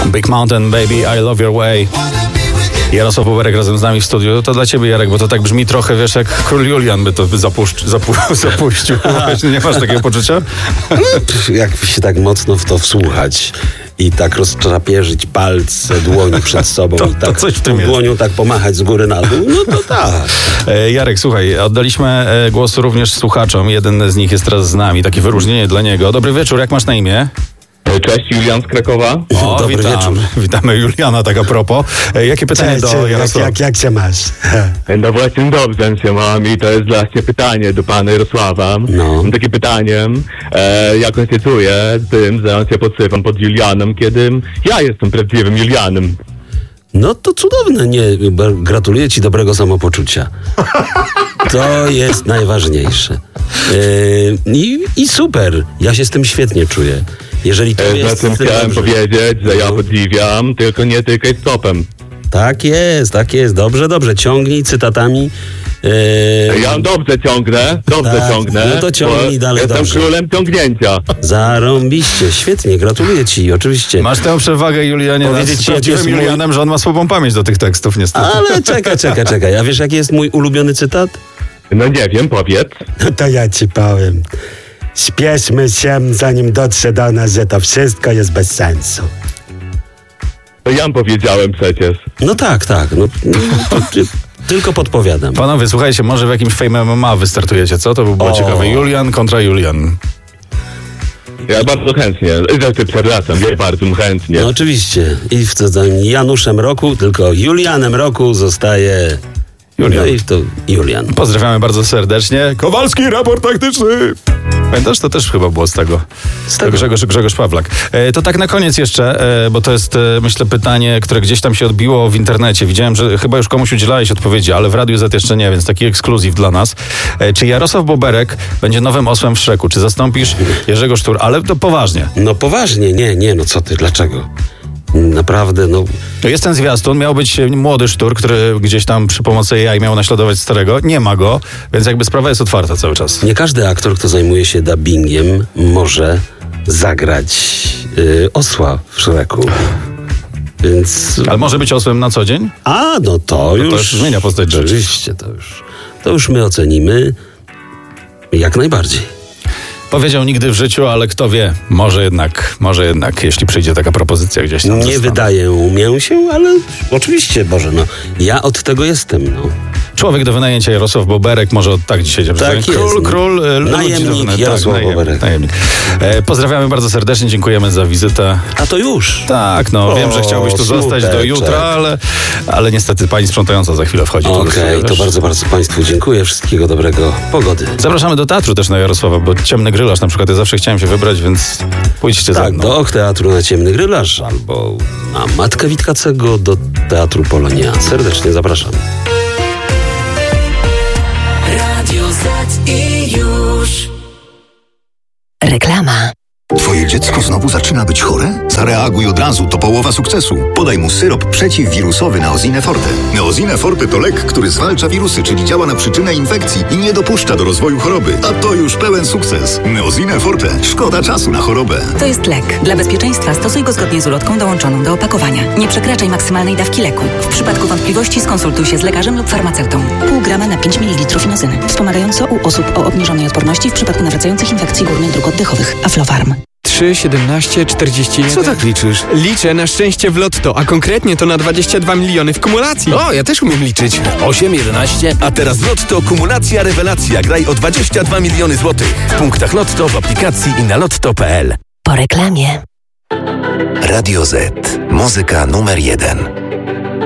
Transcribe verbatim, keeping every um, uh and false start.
Big Mountain Baby, I Love Your Way. Jarosław Boberek razem z nami w studiu. To dla ciebie, Jarek, bo to tak brzmi trochę, wiesz, jak król Julian by to zapuszcz, zapu, zapuścił. Nie masz takiego poczucia? Jak się tak mocno w to wsłuchać i tak rozczapierzyć palce dłoni przed sobą to, i tak to coś w tym dłonią tak pomachać z góry na dół, no to tak. E, Jarek, słuchaj, oddaliśmy głos również słuchaczom. Jeden z nich jest teraz z nami. Takie wyróżnienie dla niego. Dobry wieczór, jak masz na imię? Cześć, Julian z Krakowa. O, Dobry witam. wieczór. Witamy Juliana, tak a propos. E, jakie pytanie Cześć, do jak, Jarosława? jak, jak się masz? No właśnie dobrze się mam i to jest właśnie pytanie do pana Jarosława. No. Mam takie pytanie, e, jak on się czuje z tym, że on się podsypam pod Julianem, kiedy ja jestem prawdziwym Julianem. No to cudowne, nie, gratuluję ci dobrego samopoczucia. To jest najważniejsze. Yy, i, I super, ja się z tym świetnie czuję. Jeżeli to E, jest... Zatem z tym chciałem dobrze. powiedzieć, że ja No. podziwiam, tylko nie tykaj stopem. Tak jest, tak jest, dobrze, dobrze, ciągnij cytatami. Yy, Ja dobrze ciągnę, dobrze Tak, ciągnę. no to ciągnij bo dalej Jestem dobrze. królem ciągnięcia. Zarąbiście, świetnie, gratuluję ci, oczywiście. Masz tę przewagę, Julianie, nad Powiedzieć ci, jak prawdziwym jest mój- Julianem, że on ma słabą pamięć do tych tekstów, niestety. Ale czekaj, czekaj, czekaj, a wiesz jaki jest mój ulubiony cytat? No nie wiem, powiedz. No to ja ci powiem. Śpieszmy się, zanim dotrze do nas, że to wszystko jest bez sensu. To ja powiedziałem przecież. No tak, tak, no, no to, ty, tylko podpowiadam. Panowie, słuchajcie, może w jakimś Fame M M A wystartujecie, co? To by było O. ciekawe. Julian kontra Julian. Ja bardzo chętnie, znaczy przepraszam, ja bardzo chętnie. No oczywiście. I w co tam Januszem roku, tylko Julianem roku zostaje... Julian. No i to Julian. Pozdrawiamy bardzo serdecznie. Kowalski, raport taktyczny. Pamiętasz? To też chyba było z tego. Z tego. Grzegorz, Grzegorz Pawlak. E, to tak na koniec jeszcze, e, bo to jest, e, myślę, pytanie, które gdzieś tam się odbiło w internecie. Widziałem, że chyba już komuś udzielałeś odpowiedzi, ale w Radiu Z jeszcze nie, więc taki ekskluzyw dla nas. E, czy Jarosław Boberek będzie nowym osłem w Szreku? Czy zastąpisz Jerzego Sztur? Ale to poważnie. No poważnie, nie, nie, no co ty, dlaczego? Naprawdę, no... To jest ten zwiastun, miał być młody Sztur, który gdzieś tam przy pomocy A I miał naśladować starego. Nie ma go, więc jakby sprawa jest otwarta cały czas. Nie każdy aktor, kto zajmuje się dubbingiem, może zagrać y, osła w Szreku. Więc... Ale może być osłem na co dzień? A, no to już... już zmienia postać rzeczy. Oczywiście, to już... To już my ocenimy jak najbardziej. Powiedział nigdy w życiu, ale kto wie, może jednak, może jednak, jeśli przyjdzie taka propozycja gdzieś tam. Nie zostanę. wydaje mi się, ale oczywiście, Boże, no. Ja od tego jestem, no. Człowiek do wynajęcia Jarosław Boberek, może od tak dzisiaj. Tak jest, Król, no. król, e, ludzi Najemnik do wynajęcia. Jarosław najemnik, Boberek. najemnik. E, pozdrawiamy bardzo serdecznie, dziękujemy za wizytę. A to już. Tak, no O, wiem, że chciałbyś tu zostać do smuteczek. jutra, ale, ale niestety pani sprzątająca za chwilę wchodzi. tu do Okej, studia, to wiesz? bardzo, bardzo Państwu dziękuję. Wszystkiego dobrego. Pogody. Zapraszamy do teatru też na Jarosława, bo Ciemny Grylarz na przykład, ja zawsze chciałem się wybrać, więc pójdźcie ze Tak, mną. do Och Teatru na Ciemny Grylarz albo na Matkę Witkacego do Teatru Polonia. Serdecznie zapraszam. Radio Z i już. Reklama. Twoje dziecko znowu zaczyna być chore? Zareaguj od razu, to połowa sukcesu. Podaj mu syrop przeciwwirusowy Neosine Forte. Neosine Forte to lek, który zwalcza wirusy, czyli działa na przyczynę infekcji i nie dopuszcza do rozwoju choroby. A to już pełen sukces. Neosine Forte. Szkoda czasu na chorobę. To jest lek. Dla bezpieczeństwa stosuj go zgodnie z ulotką dołączoną do opakowania. Nie przekraczaj maksymalnej dawki leku. W przypadku wątpliwości skonsultuj się z lekarzem lub farmaceutą. Pół grama na pięć mililitrów inozyny. Wspomagająco u osób o obniżonej odporności w przypadku nawracających infekcji górnych dróg oddechowych. Aflofarm. trzy, siedemnaście, czterdzieści jeden. Co tak liczysz? Liczę na szczęście w lotto, a konkretnie to na dwadzieścia dwa miliony w kumulacji. O, ja też umiem liczyć. osiem, jedenaście. A teraz Lotto kumulacja rewelacja. Graj o dwadzieścia dwa miliony złotych. W punktach Lotto, w aplikacji i na lotto kropka p l. Po reklamie. Radio Z. Muzyka numer jeden.